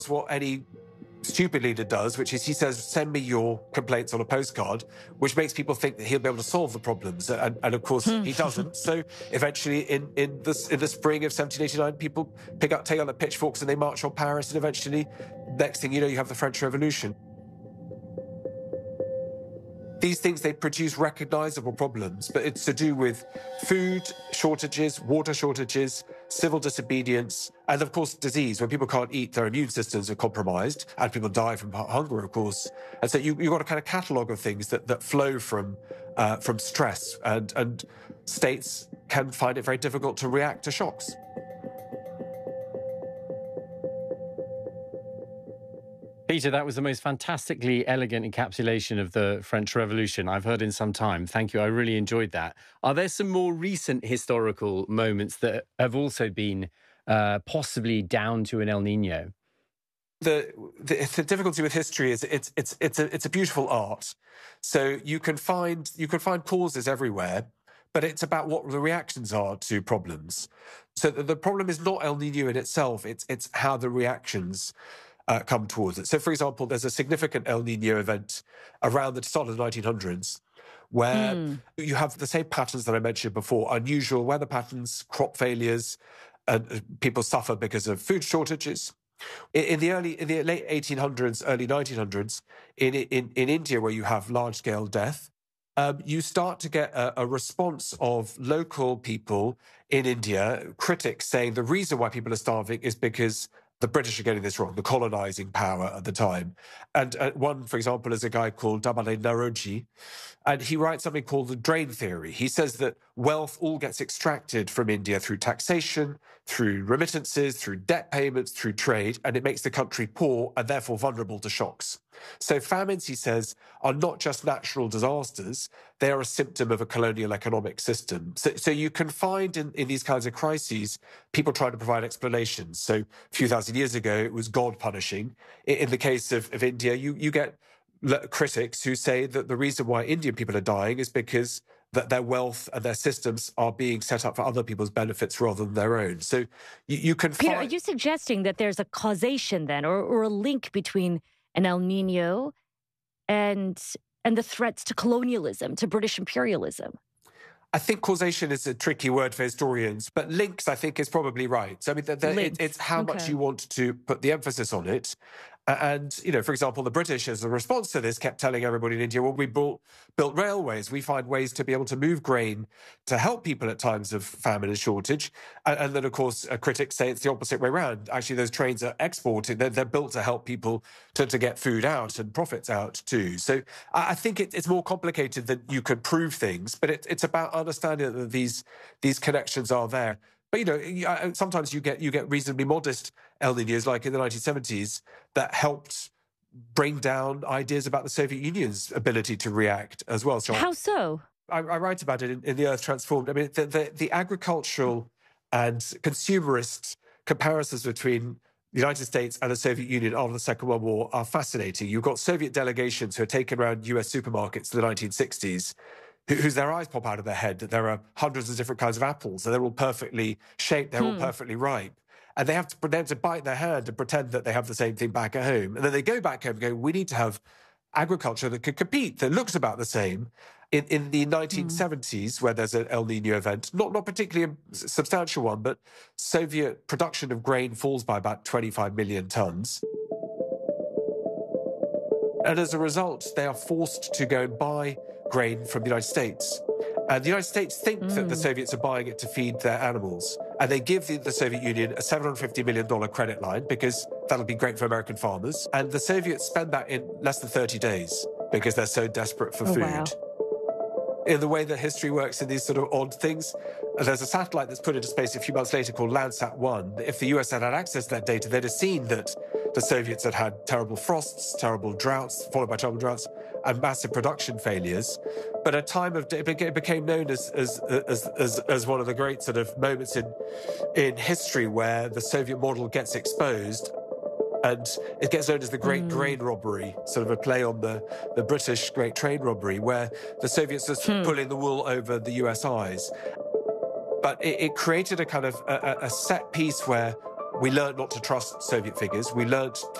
It's what any stupid leader does, which is he says, send me your complaints on a postcard, which makes people think that he'll be able to solve the problems. And of course, he doesn't. So eventually, in the spring of 1789, people take out the pitchforks and they march on Paris. And eventually, next thing you know, you have the French Revolution. These things, they produce recognizable problems, but it's to do with food shortages, water shortages, civil disobedience, and of course disease. When people can't eat, their immune systems are compromised, and people die from hunger, of course. And so you've got a kind of catalogue of things that flow from stress, and states can find it very difficult to react to shocks. Peter, that was the most fantastically elegant encapsulation of the French Revolution I've heard in some time. Thank you. I really enjoyed that. Are there some more recent historical moments that have also been possibly down to an El Nino? The difficulty with history is it's a beautiful art. So you can find causes everywhere, but it's about what the reactions are to problems. So the problem is not El Nino in itself. It's how the reactions come towards it. So, for example, there's a significant El Nino event around the start of the 1900s where you have the same patterns that I mentioned before, unusual weather patterns, crop failures, and people suffer because of food shortages. In the late 1800s, early 1900s, in India, where you have large-scale death, you start to get a response of local people in India, critics saying the reason why people are starving is because the British are getting this wrong, the colonizing power at the time. And one, for example, is a guy called Damale Naroji, and he writes something called the drain theory. He says that wealth all gets extracted from India through taxation, through remittances, through debt payments, through trade, and it makes the country poor and therefore vulnerable to shocks. So famines, he says, are not just natural disasters, they are a symptom of a colonial economic system. So you can find in these kinds of crises, people trying to provide explanations. So a few thousand years ago, it was God punishing. In the case of India, you get critics who say that the reason why Indian people are dying is because that their wealth and their systems are being set up for other people's benefits rather than their own. So you can Peter, are you suggesting that there's a causation then, or a link between an El Nino and the threats to colonialism, to British imperialism? I think causation is a tricky word for historians, but links, I think, is probably right. So, I mean, it's how much you want to put the emphasis on it. And, you know, for example, the British, as a response to this, kept telling everybody in India, well, we built railways. We find ways to be able to move grain to help people at times of famine and shortage. And then, of course, critics say it's the opposite way around. Actually, those trains are exported. They're built to help people to get food out and profits out too. So I think it's more complicated than you could prove things, but it's about understanding that these connections are there. But, you know, sometimes you get reasonably modest El Niños, like in the 1970s, that helped bring down ideas about the Soviet Union's ability to react as well. So how so? I write about it in The Earth Transformed. I mean, the agricultural and consumerist comparisons between the United States and the Soviet Union after the Second World War are fascinating. You've got Soviet delegations who are taken around US supermarkets in the 1960s, whose their eyes pop out of their head that there are hundreds of different kinds of apples, and they're all perfectly shaped, they're all perfectly ripe. And they have to bite their hand and pretend that they have the same thing back at home. And then they go back home and go, we need to have agriculture that could compete, that looks about the same. In the 1970s, where there's an El Nino event, not particularly a substantial one, but Soviet production of grain falls by about 25 million tons. And as a result, they are forced to go and buy grain from the United States. And the United States think that the Soviets are buying it to feed their animals. And they give the Soviet Union a $750 million credit line because that'll be great for American farmers. And the Soviets spend that in less than 30 days because they're so desperate for food. Wow. In the way that history works in these sort of odd things, there's a satellite that's put into space a few months later called Landsat-1. If the US had access to that data, they'd have seen that the Soviets had terrible frosts, terrible droughts, followed by terrible droughts, and massive production failures. But at a time of it became known as one of the great sort of moments in history where the Soviet model gets exposed. And it gets known as the Great Grain Robbery, sort of a play on the British Great Train Robbery, where the Soviets are pulling the wool over the US eyes. But it created a kind of a set piece where We learned not to trust Soviet figures. We learned